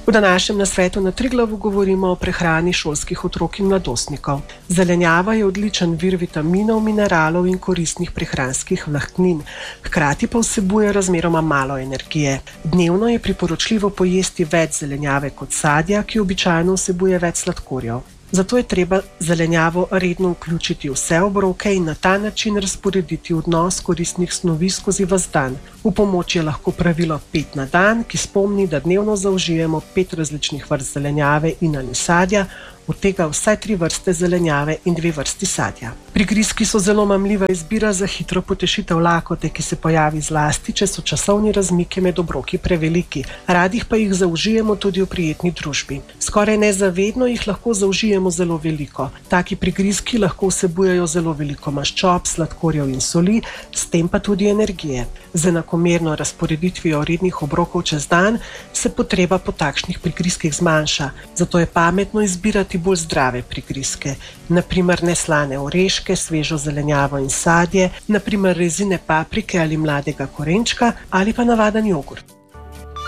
V današnjem nasvetu na Triglavu govorimo o prehrani šolskih otrok in mladostnikov. Zelenjava je odličen vir vitaminov, mineralov in koristnih prehranskih vlaknin, hkrati pa vsebuje razmeroma malo energije. Dnevno je priporočljivo pojesti več zelenjave kot sadja, ki običajno vsebuje več sladkorjev. Zato je treba zelenjavo redno vključiti v vse obroke in na ta način razporediti odnos koristnih snovi skozi ves dan. V pomoč je lahko pravilo 5 na dan, ki spomni, da dnevno zaužijemo 5 različnih vrst zelenjave in ali sadja, od tega vsaj 3 vrste zelenjave in 2 vrsti sadja. Prigrizki so zelo mamljiva izbira za hitro potešitev lakote, ki se pojavi zlasti, če so časovni razmiki med obroki preveliki. Radih pa jih zaužijemo tudi v prijetni družbi. Skoraj nezavedno jih lahko zaužijemo zelo veliko. Taki prigrizki lahko vsebujejo zelo veliko maščob, sladkorjev in soli, s tem pa tudi energije. Z enakomerno razporeditvijo rednih obrokov čez dan se potreba po takšnih prigrizkih zmanjša. Zato je pametno izbirati bolj zdrave prigrizke, naprimer neslane oreške, svežo zelenjavo in sadje, naprimer rezine paprike ali mladega korenčka ali pa navaden jogurt.